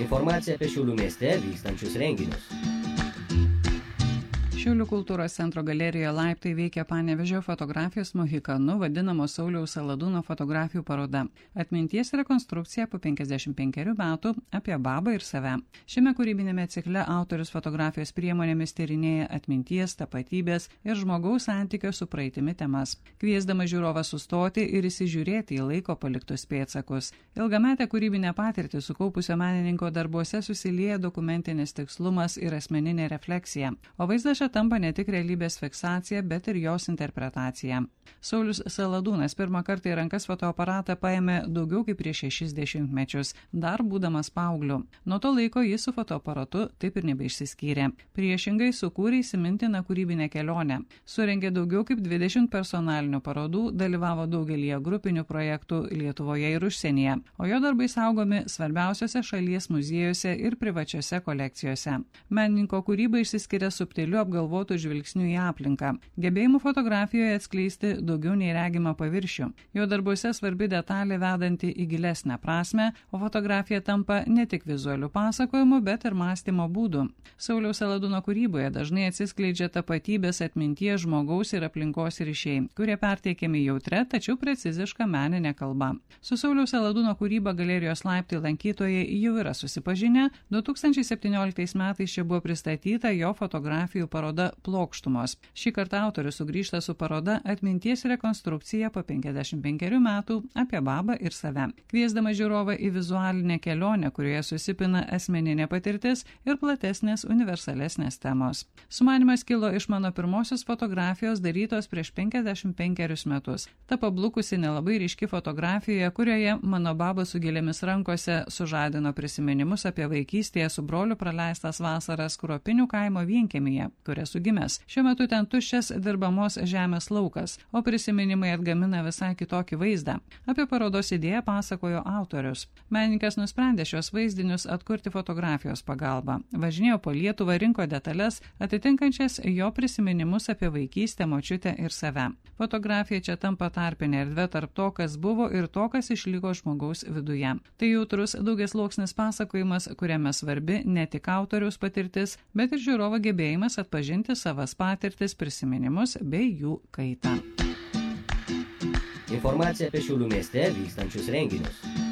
Informacija apie Šiaulių mieste vykstančius renginius. Šiaulių kultūros centro galerijoje laiptai veikia Panevėžio fotografijos mohikanu vadinamo Sauliaus Saladūno fotografijų paroda. Atminties rekonstrukcija po 55 metų apie Babą ir save. Šiame kūrybinėme cikle autorius fotografijos priemonėmis tyrinėja atminties, tapatybės ir žmogaus santykio su praeitimi temas, kviesdama žiūrovą sustoti ir įsižiūrėti į laiko paliktus pėdsakus. Ilgametę kūrybinę patirtį sukaupusio menininko darbuose susilieja dokumentinis tikslumas ir asmeninė refleksija, o vaizdas tampa ne tik realybės fiksacija, bet ir jos interpretacija. Saulius Saladūnas pirmą kartą į rankas fotoaparatą paėmė daugiau kaip prieš 60 mečius, dar būdamas paaugliu. Nuo to laiko jis su fotoaparatu taip ir nebeišsiskyrė. Priešingai sukūrė įsimintiną kūrybinę kelionę. Surengė daugiau kaip 20 personalinių parodų, dalyvavo daugelyje grupinių projektų Lietuvoje ir užsienyje, o jo darbai saugomi svarbiausiose šalies muziejuose ir privačiose kolekcijose. Menininko kūryba išsiskiria subtiliu apgalvotų žvilgsnių į aplinką, gebėjimu fotografijoje atskleisti daugiau nei regimą paviršių. Jo darbuose svarbi detalė vedanti į gilesnę prasmę, o fotografija tampa ne tik vizualių pasakojimų, bet ir mąstymo būdų. Sauliaus Saladūno kūryboje dažnai atsiskleidžia tapatybės, atminties, žmogaus ir aplinkos ryšiai, kurie perteikiami jautre, tačiau preciziška meninė kalba. Su Sauliaus Saladūno kūryba galerijos laiptai lankytojai jau yra susipažinę. 2017 metais čia buvo pristatyta jo fotografijų paroda Plokštumos. Šį kartą autorius sugrįžta su paroda Atminties rekonstrukcija po 55 metų apie Babą ir save, kviesdama žiūrovą į vizualinę kelionę, kurioje susipina asmeninė patirtis ir platesnės universalesnės temos. Sumanymas kilo iš mano pirmosios fotografijos darytos prieš 55 metus. Ta pablukusi nelabai ryški fotografija, kurioje mano Baba su gėlėmis rankose sužadino prisiminimus apie vaikystėje su broliu praleistas vasaras Kruopinių kaimo vienkiemyje, kur esu gimęs. Šiuo metu ten tuščias dirbamos žemės laukas, o prisiminimai atgamina visai kitokį vaizdą. Apie parodos idėją pasakojo autorius. Menininkas nusprendė šios vaizdinius atkurti fotografijos pagalba. Važinėjo po Lietuvą, rinko detalės, atitinkančias jo prisiminimus apie vaikystę, močiutę ir save. Fotografija čia tampa tarpinė erdvė tarp to, kas buvo ir to, kas išliko žmogaus viduje. Tai jautrus daugiasluoksnis pasakojimas, kuriame svarbi ne tik autoriaus patirtis, bet ir žiūrovo gebėjimas atpažinti savas patirtis, prisiminimus bei jų kaitą. Informacija apie Šiaulių mieste vykstančius renginius.